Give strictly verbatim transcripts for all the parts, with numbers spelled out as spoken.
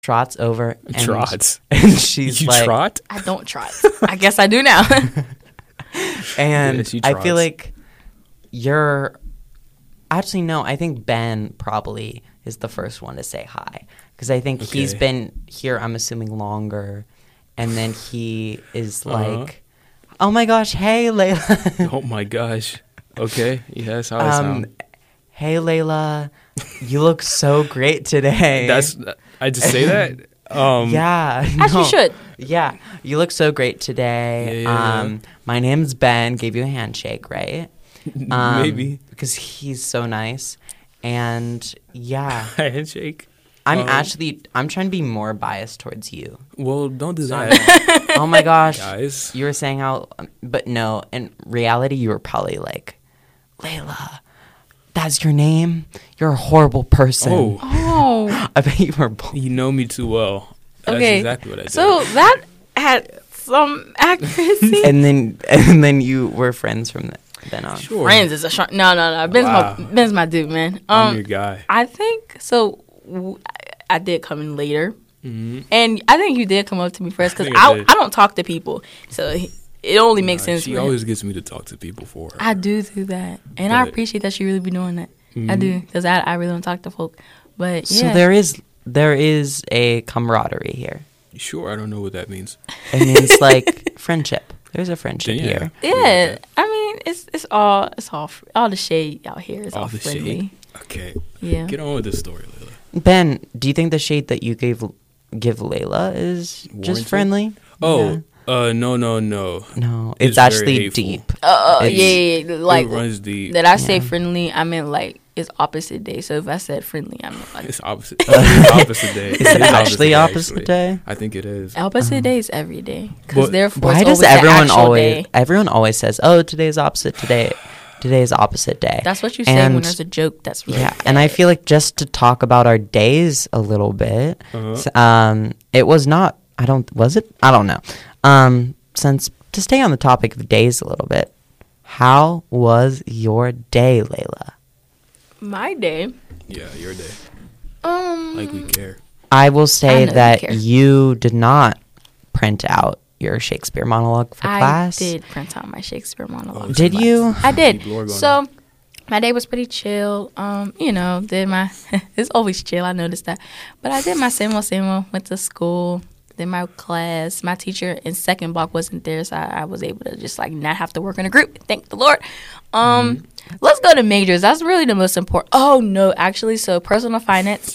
trots over. And Trots. And she's you like, trot? I don't trot. I guess I do now. and Yes, she I feel trots. like you're. Actually, no. I think Ben probably is the first one to say hi because I think he's Okay. been here. I'm assuming longer, and then he is Uh-huh. like, "Oh my gosh, hey Layla." Oh my gosh. Okay. Yeah, that's how I um, sound. hey Layla, you look so great today. That's I just say that. Um, yeah. As you no. should. Yeah, you look so great today. Yeah, yeah, um, yeah. my name's Ben. Gave you a handshake, right? Um, Maybe. because he's so nice, and yeah, handshake. I'm Um, actually I'm trying to be more biased towards you. Well, don't do that, Oh my gosh, guys. you were saying how, but no, in reality, you were probably like, Layla, that's your name. You're a horrible person. Oh, Oh. I bet you were. Bull- you know me too well. That's Okay. exactly what I did. So that had some accuracy. and then and then you were friends from th- then on. sure. Friends is a short. No, no, no. Ben's Wow. my Ben's my dude, man. I'm Um, your guy. I think so. w- I I did come in later, Mm-hmm. and I think you did come up to me first because I think I I, did. I don't talk to people, so he- it only makes sense. She for him. always gets me to talk to people for her. I do do that, and I But- appreciate that she really be doing that. I Mhm. do because I I really don't talk to folk, but So yeah. there is there is a camaraderie here. Sure, I don't know what that means. It means like friendship. There's a friendship Yeah. here. Yeah, I mean it's it's all it's all fr- all the shade out here is all, All the friendly. shade. Okay, Yeah. get on with the story, Layla. Ben, do you think the shade that you gave give Layla is Warranted? just friendly? Oh, uh, no, no, no. No, It's it's, very actually hateful. deep. Uh, It's- yeah, yeah, yeah, like it runs deep. that I say Yeah. friendly, I meant like it's opposite day. So if I said friendly, I meant like It's opposite. It's opposite day. Is it actually opposite actually. day? I think it is. opposite day is every day because But therefore Why it's does always the everyone actual always day. everyone always says, "Oh, today's opposite today. Today is opposite day." That's what you say when And- there's a joke. That's really yeah, and I feel like just to talk about our days a little bit, Uh-huh. s- um, it was not. I don't. Was it? I don't know. Um, since to stay on the topic of days a little bit, how was your day, Layla? my day. Yeah, your day. Um, Like we care. I will I say know you that care. you did not print out your Shakespeare monologue for I class. did print out my Shakespeare monologue. Oh, for Did class. you? I did. People are going So my day was pretty chill. Um, you know, did my it's always chill. I noticed that, but I did my same old same old. Went to school. Did my class. My teacher in second block wasn't there, so I, I was able to just like not have to work in a group. Thank the Lord. Um, Mm-hmm. let's go to majors. That's really the most important. Oh no, actually, so personal finance.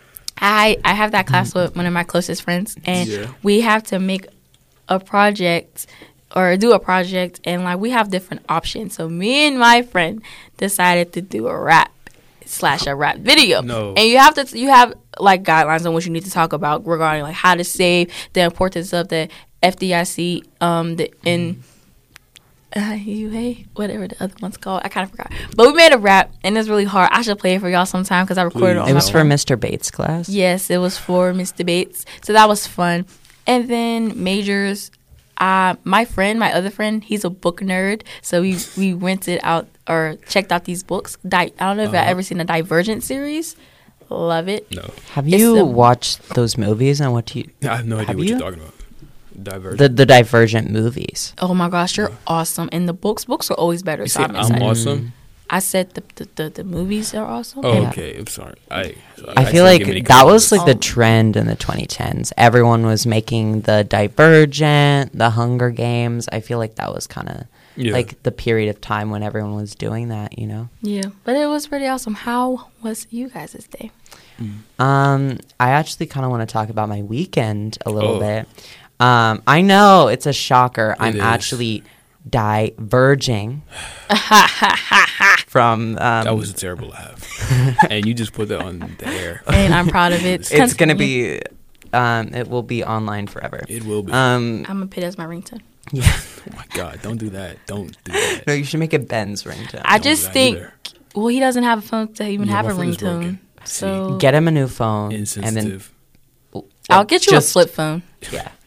I I have that class with one of my closest friends, and Yeah. we have to make a project or do a project, and like we have different options. So me and my friend decided to do a rap slash a rap video. No. And you have to you have like guidelines on what you need to talk about regarding like how to save, the importance of the F D I C, um, the in. Uh, U A, whatever the other one's called, I kind of forgot. But we made a rap, and it's really hard. I should play it for y'all sometime because I recorded it on Please. It my was for phone. Mister Bates' class. Yes, it was for Mister Bates. So that was fun. And then majors, uh, my friend, my other friend, he's a book nerd. So we, we rented out or checked out these books. Di- I don't know if Uh-huh. I've ever seen the Divergent series. Love it. No, Have It's you the- watched those movies and what do you I have no idea Have what you? you're talking about. Divergent. the the Divergent movies? Oh my gosh, you're awesome. And the books, books are always better. You So say I'm I'm excited. awesome. I said the, the, the, the movies are awesome. Oh, And- okay. I'm sorry. I. So I feel accidentally like gave many that was like compliments. the trend in the twenty tens. Everyone was making the Divergent, the Hunger Games. I feel like that was kind of Yeah. like the period of time when everyone was doing that, you know? Yeah, but it was pretty awesome. How was you guys' day? Um, I actually kind of want to talk about my weekend a little Oh. bit. Um, I know it's a shocker. I'm is. actually diverging from. Um, That was a terrible laugh, and you just put that on the air. And I'm proud of it. it's gonna be. Um, it will be online forever. It will be. Um, I'm gonna put it as my ringtone. yeah. Oh my God! Don't do that. Don't do that. No, you should make it Ben's ringtone. I Don't do just that think, either. well, he doesn't have a phone to even Yeah, have my a phone is ringtone. broken. So Get him a new phone, and then Insensitive. I'll get you just- a flip phone. Yeah,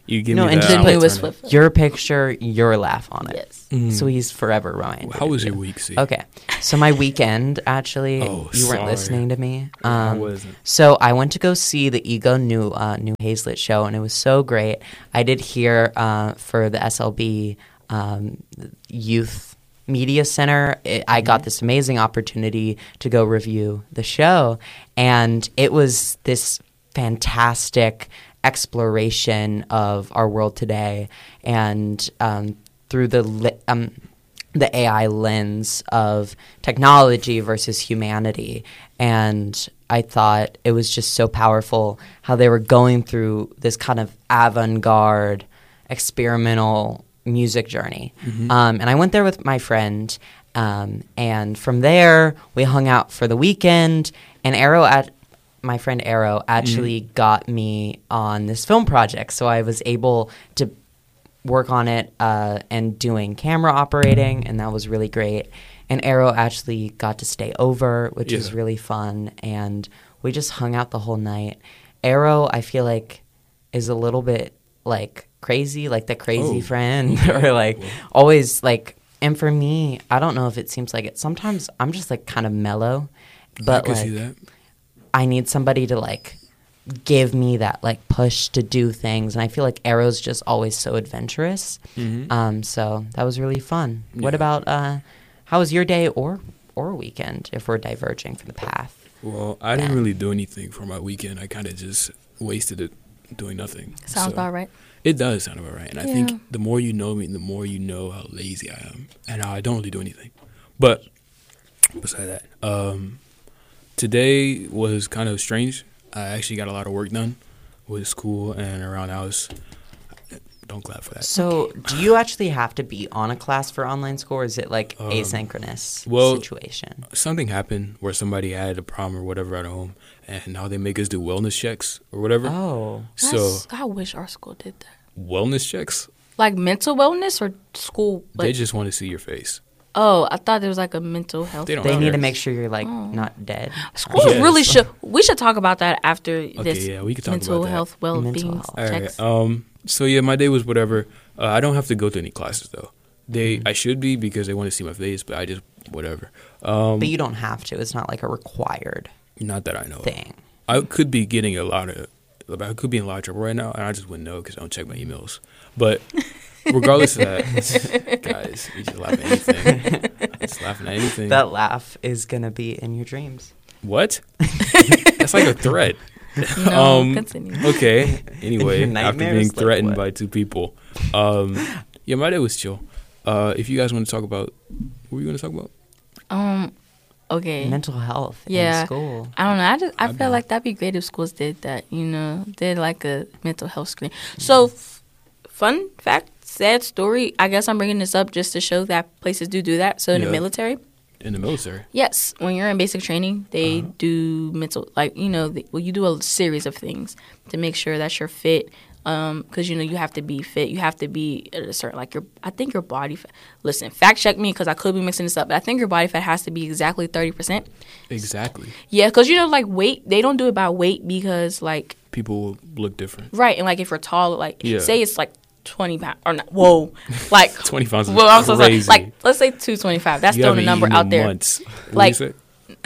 You give No, me and that. then I'll put It was return it. flip. Your picture, your laugh on it. Yes. Mm. So he's forever reminded. How was of your you. week, C? Okay, so my weekend actually, Oh, you weren't sorry. listening to me. I Um, wasn't. So I went to go see the Ego New uh, New Hazlitt show, and it was so great. I did hear uh, for the S L B um, Youth Media Center. It, I got this amazing opportunity to go review the show, and it was this fantastic exploration of our world today, and um, through the li- um, the A I lens of technology versus humanity. And I thought it was just so powerful how they were going through this kind of avant-garde experimental music journey. Mm-hmm. Um, and I went there with my friend, um, and from there we hung out for the weekend, and Arrow at my friend Arrow actually Mm-hmm. got me on this film project, so I was able to work on it uh, and doing camera operating, and that was really great. And Arrow actually got to stay over, which was Yeah. really fun, and we just hung out the whole night. Arrow, I feel like, is a little bit like crazy, like the crazy Oh. friend, or like always like. And for me, I don't know if it seems like it. Sometimes I'm just like kind of mellow, but I can like see that. I need somebody to like give me that like push to do things, and I feel like Arrow's just always so adventurous. Mhm. Um, so that was really fun. What Yeah. about uh, how was your day or or weekend? If we're diverging from the path, Well, I didn't Yeah. really do anything for my weekend. I kind of just wasted it doing nothing. Sounds So, about right. It does sound about right. And I Yeah. think the more you know me, the more you know how lazy I am and how I don't really do anything. But beside that, um, today was kind of strange. I actually got a lot of work done with school and around the house. Don't clap for that. so do you actually have to be on a class for online school, or is it like Um, asynchronous well, situation? Something happened where somebody had a problem or whatever at home, and now they make us do wellness checks or whatever. Oh, So That's- I wish our school did that. wellness checks, Like mental wellness or school? they Like, just want to see your face. oh, I thought there was like a mental health. They don't they care. need to make sure you're like Oh. not dead. Schools Yes. really should. We should talk about that after this yeah, we could talk mental about that. health well-being Mental health. All right. checks. Um. So yeah, my day was whatever. Uh, I don't have to go to any classes though. They Mm-hmm. I should be because they want to see my face, but I just whatever. Um. But you don't have to. It's not like a required Not that I know. of. thing. I could be getting a lot of. I could be in a lot of trouble right now, and I just wouldn't know because I don't check my emails. But regardless of that, guys, you just laugh at anything. Just laughing at anything. That laugh is gonna be in your dreams. What? That's like a threat. No, um, continue. Okay. Anyway, Your after nightmares? being Like threatened what? by two people, um, yeah, my day was chill. Uh, if you guys want to talk about, what were you going to talk about? Um. Okay. Mental health Yeah. in school. I don't know. I just I I feel know. like that'd be great if schools did that. You know, did like a mental health screen. So, f- fun fact, sad story. I guess I'm bringing this up just to show that places do do that. So in Yeah. the military, In the military. yes, when you're in basic training, they Uh-huh. do mental like you know, the, well, you do a series of things to make sure that you're fit. Um, because you know you have to be fit. You have to be at a certain like your. I think your body fat. Listen, fact check me because I could be mixing this up, but I think your body fat has to be exactly thirty percent. Exactly. Yeah, because you know, like weight, they don't do it by weight because, like, People will look different. right, and like if you're tall, like, Yeah. say it's like twenty pounds or not. Whoa, like twenty pounds is well, I'm so sorry. crazy. Like, let's say two twenty five. That's You throwing a haven't number eaten out in there. months. What Like- do you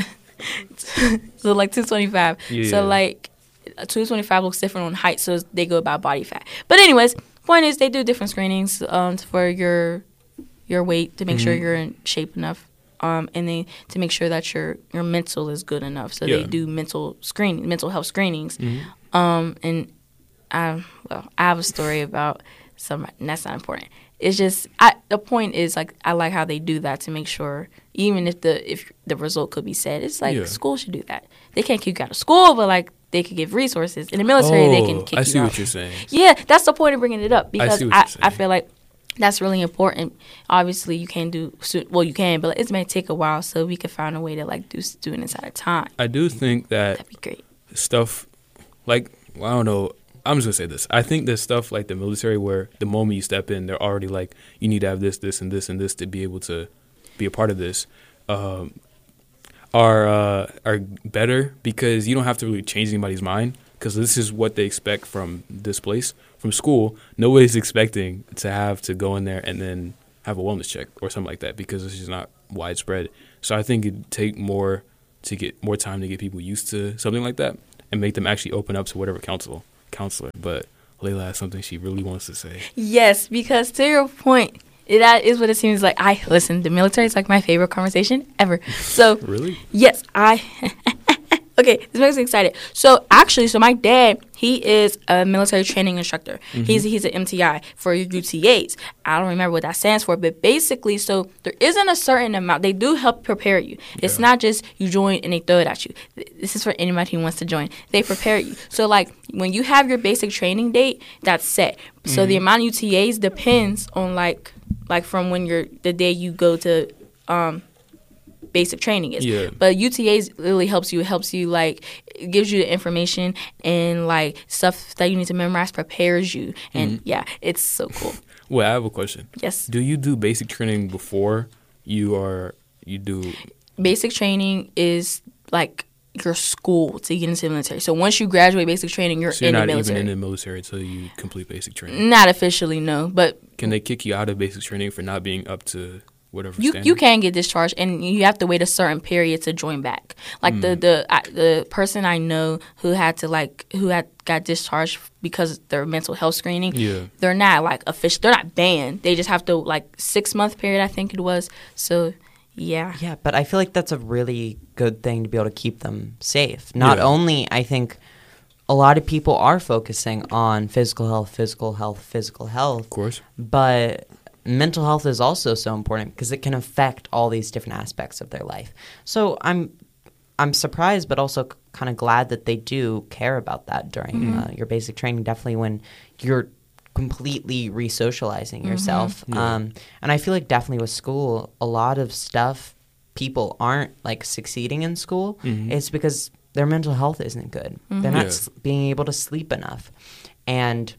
say? So like two twenty five. Yeah. So like two twenty five looks different on height, so they go by body fat. But anyways, point is they do different screenings um, for your your weight to make sure Mhm. you're in shape enough. Um, and then to make sure that your your mental is good enough, so Yeah. they do mental screening, mental health screenings. Mhm. Um, and I, well, I have a story about somebody. And that's not important. It's just I. The point is like I like how they do that to make sure, even if the if the result could be said, it's like Yeah. school should do that. They can't kick you out of school, but like they could give resources. In the military, they can Oh, kick I you see out. what you're saying. Yeah, that's the point of bringing it up because see what I, you're I, saying. feel like that's really important. Obviously, you can't do stu- well, you can, but it may take a while, so we could find a way to like do students at a time. I do think that That'd be great. stuff like well, I don't know. I'm just gonna say this. I think there's stuff like the military where the moment you step in, they're already like, you need to have this, this, and this, and this to be able to be a part of this. Um, are uh, are better because you don't have to really change anybody's mind because this is what they expect from this place. From school, nobody's expecting to have to go in there and then have a wellness check or something like that because this is not widespread. So I think it'd take more to get more time to get people used to something like that and make them actually open up to whatever counsel counselor. But Layla has something she really wants to say. Yes, because to your point, that is what it seems like. I listen. The military is like my favorite conversation ever. So Really? Yes, I. Okay, this makes me excited. So actually, so my dad, he is a military training instructor. Mm-hmm. He's he's an M T I for U T As. I don't remember what that stands for, but basically, so there isn't a certain amount. They do help prepare you. It's yeah. not just you join and they throw it at you. This is for anybody who wants to join. They prepare you. So like when you have your basic training date, that's set. So mm-hmm. the amount of U T As depends on like like from when you're the day you go to um. basic training is. Yeah. But U T As really helps you. It helps you, like, it gives you the information and, like, stuff that you need to memorize, prepares you. And, mm-hmm. yeah, it's so cool. Well, I have a question. Yes. Do you do basic training before you are, you do? Basic training is, like, your school to get into the military. So once you graduate basic training, you're, so you're in not the military. even in the military until you complete basic training? Not officially, no. But can they kick you out of basic training for not being up to whatever you standard? you can get discharged, and you have to wait a certain period to join back. Like mm. the the I, the person I know who had to like who had got discharged because of their mental health screening. Yeah, they're not like official. They're not banned. They just have to like six month period, I think it was. So yeah, yeah. But I feel like that's a really good thing to be able to keep them safe. Not yeah. only I think a lot of people are focusing on physical health, physical health, physical health. Of course, but mental health is also so important because it can affect all these different aspects of their life. So I'm I'm surprised, but also c- kind of glad that they do care about that during mm-hmm. uh, your basic training, definitely when you're completely re-socializing yourself. Mm-hmm. Yeah. Um, and I feel like definitely with school, a lot of stuff people aren't like succeeding in school. Mm-hmm. It's because their mental health isn't good. Mm-hmm. They're not Yeah. s- being able to sleep enough. And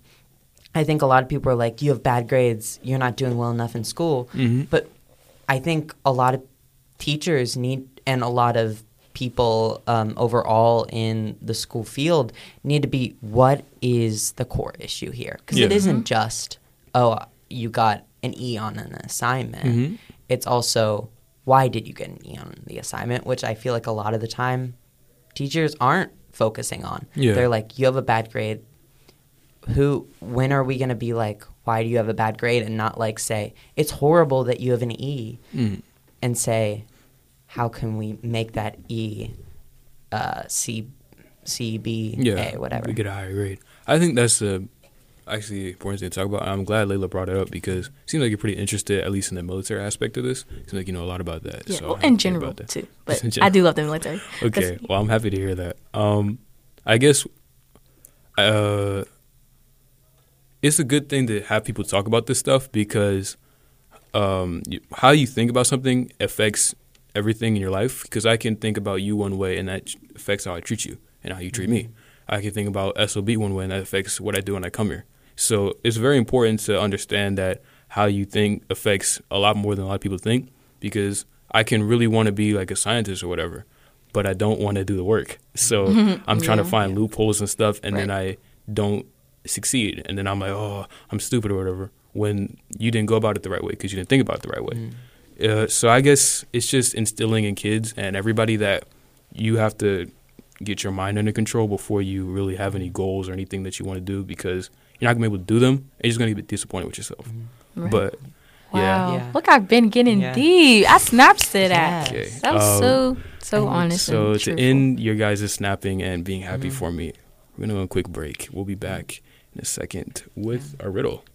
I think a lot of people are like, you have bad grades, you're not doing well enough in school. Mm-hmm. But I think a lot of teachers need, and a lot of people um, overall in the school field need to be, what is the core issue here? Because yeah. it isn't just, oh, you got an E on an assignment. Mm-hmm. It's also, why did you get an E on the assignment? Which I feel like a lot of the time teachers aren't focusing on. Yeah. They're like, you have a bad grade. Who, when are we going to be like, why do you have a bad grade? And not like say, it's horrible that you have an E. Mm. And say, how can we make that E uh, C, C, B, yeah, A, whatever. We get a higher grade. I think that's uh, actually important thing to talk about. I'm glad Layla brought it up because it seems like you're pretty interested, at least in the military aspect of this. It seems like you know a lot about that. Yeah, so well, I'm in happy general, about that. too. But In I general. do love the military. Okay, well, I'm happy to hear that. Um, I guess uh, it's a good thing to have people talk about this stuff because um, you, how you think about something affects everything in your life. Because I can think about you one way and that affects how I treat you and how you treat me. I can think about S O B one way and that affects what I do when I come here. So it's very important to understand that how you think affects a lot more than a lot of people think, because I can really want to be like a scientist or whatever, but I don't want to do the work. So I'm trying Yeah. to find loopholes and stuff, and then Right. I don't succeed. And then I'm like, oh, I'm stupid or whatever, when you didn't go about it the right way because you didn't think about it the right way. Mm. Uh, so I guess it's just instilling in kids and everybody that you have to get your mind under control before you really have any goals or anything that you want to do, because you're not going to be able to do them, and you're just going to get disappointed with yourself. Right. But, yeah. Wow. Yeah. Look, I've been getting Yeah. deep. I snaps to that. Yes. Okay. That was Um, so, so and honest So and to truthful. end your guys' snapping and being happy Mhm. for me, we're going to go on a quick break. We'll be back in a second with a riddle.